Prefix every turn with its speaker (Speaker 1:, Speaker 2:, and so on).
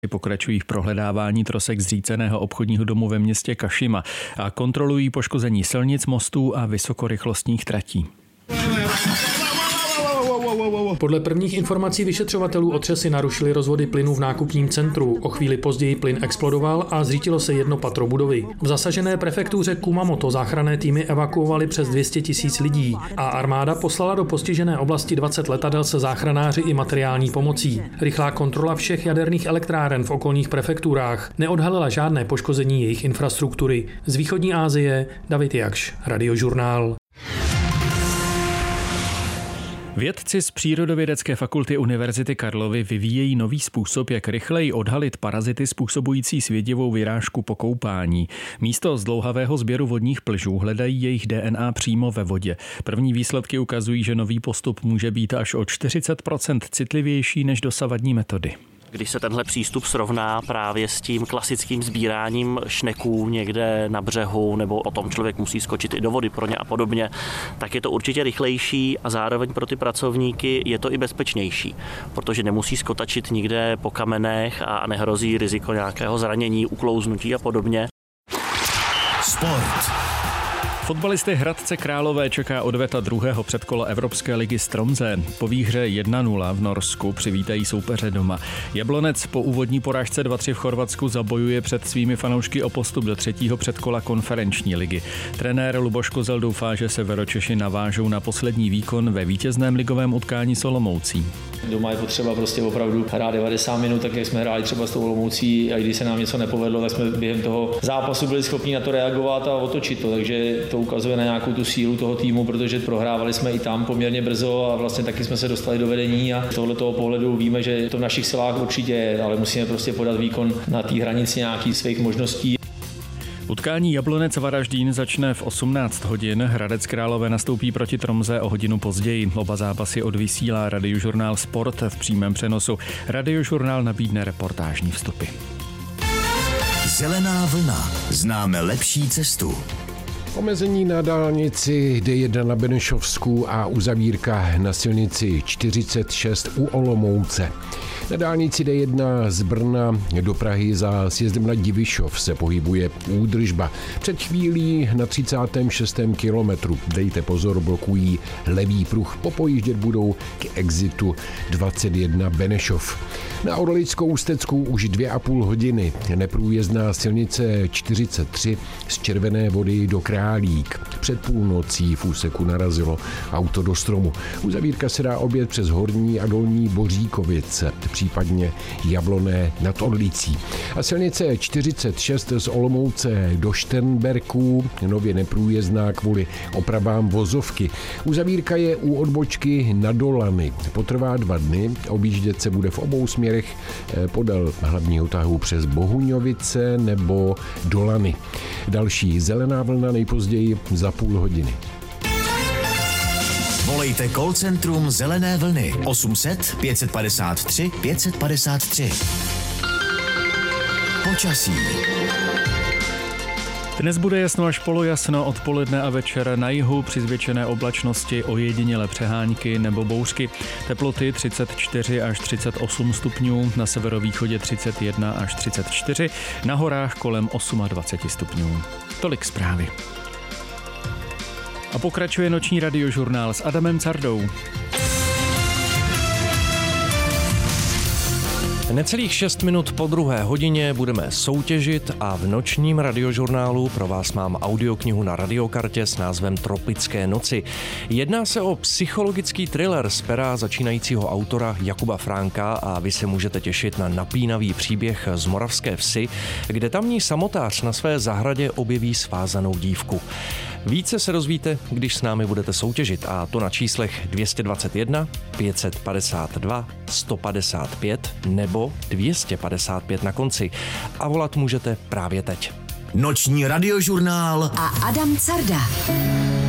Speaker 1: Pokračují v prohledávání trosek zříceného obchodního domu ve městě Kašima a kontrolují poškození silnic, mostů a vysokorychlostních tratí.
Speaker 2: Podle prvních informací vyšetřovatelů otřesy narušily rozvody plynu v nákupním centru. O chvíli později plyn explodoval a zřítilo se jedno patro budovy. V zasažené prefektuře Kumamoto záchranné týmy evakuovaly přes 200 000 lidí a armáda poslala do postižené oblasti 20 letadel se záchranáři i materiální pomocí. Rychlá kontrola všech jaderných elektráren v okolních prefekturách neodhalila žádné poškození jejich infrastruktury. Z východní Asie David Jakš, Radiožurnál.
Speaker 1: Vědci z Přírodovědecké fakulty Univerzity Karlovy vyvíjejí nový způsob, jak rychleji odhalit parazity způsobující svědivou vyrážku po koupání. Místo zdlouhavého sběru vodních plžů hledají jejich DNA přímo ve vodě. První výsledky ukazují, že nový postup může být až o 40% citlivější než dosavadní metody.
Speaker 3: Když se tenhle přístup srovná právě s tím klasickým sbíráním šneků někde na břehu, nebo o tom člověk musí skočit i do vody pro ně a podobně, tak je to určitě rychlejší a zároveň pro ty pracovníky je to i bezpečnější, protože nemusí skotačit nikde po kamenech a nehrozí riziko nějakého zranění, uklouznutí a podobně.
Speaker 4: Sport.
Speaker 1: Fotbalisty Hradce Králové čeká odveta druhého předkola Evropské ligy z Tromsø. Po výhře 1-0 v Norsku přivítají soupeře doma. Jablonec po úvodní porážce 2-3 v Chorvatsku zabojuje před svými fanoušky o postup do třetího předkola konferenční ligy. Trenér Luboš Kozel doufá, že Severočeši navážou na poslední výkon ve vítězném ligovém utkání s Olomoucí.
Speaker 5: Doma je potřeba prostě opravdu hrát 90 minut, tak jak jsme hráli třeba s tou Olomoucí, a když se nám něco nepovedlo, tak jsme během toho zápasu byli schopni na to reagovat a otočit to, takže to ukazuje na nějakou tu sílu toho týmu, protože prohrávali jsme i tam poměrně brzo a vlastně taky jsme se dostali do vedení a z tohoto pohledu víme, že to v našich silách určitě je, ale musíme prostě podat výkon na té hranici nějakých svých možností.
Speaker 1: Utkání Jablonec Varaždín začne v 18 hodin. Hradec Králové nastoupí proti Tromsø o hodinu později. Oba zápasy odvysílá Radiožurnál Sport v přímém přenosu. Radiožurnál nabídne reportážní vstupy.
Speaker 4: Zelená vlna. Známe lepší cestu.
Speaker 6: Omezení na dálnici D1 na Benešovsku a uzavírka na silnici 46 u Olomouce. Na dálnici D1 z Brna do Prahy za sjezdem na Divišov se pohybuje údržba. Před chvílí na 36. kilometru, dejte pozor, blokují levý pruh. Popojíždět budou k exitu 21 Benešov. Na Orlickou Ústeckou už 2,5 hodiny. Neprůjezdná silnice 43 z Červené Vody do Králík. Před půlnocí v úseku narazilo auto do stromu. Uzavírka se dá objet přes Horní a Dolní Boříkovice, případně Jabloné nad Orlicí. A silnice 46 z Olomouce do Šternberků nově neprůjezdná kvůli opravám vozovky. Uzavírka je u odbočky na Dolany. Potrvá 2 dny, objíždět se bude v obou směrech podél hlavního tahu přes Bohuňovice nebo Dolany. Další zelená vlna nejpozději za půl hodiny.
Speaker 4: Volejte call centrum Zelené vlny 800 553 553. Počasí.
Speaker 1: Dnes bude jasno až polojasno, odpoledne a večer na jihu při zvětšené oblačnosti ojedinělé přehánky nebo bouřky. Teploty 34 až 38 stupňů, na severovýchodě 31 až 34, na horách kolem 28 stupňů. Tolik zprávy. A pokračuje noční radiožurnál s Adamem Cardou.
Speaker 7: Necelých 6 minut po 2. hodině budeme soutěžit a v nočním radiožurnálu pro vás mám audioknihu na radiokartě s názvem Tropické noci. Jedná se o psychologický thriller z pera začínajícího autora Jakuba Franka a vy se můžete těšit na napínavý příběh z moravské vsi, kde tamní samotář na své zahradě objeví svázanou dívku. Více se dozvíte, když s námi budete soutěžit, a to na číslech 221 552 155 nebo 255 na konci. A volat můžete právě teď.
Speaker 4: Noční radiožurnál
Speaker 8: a Adam Carda.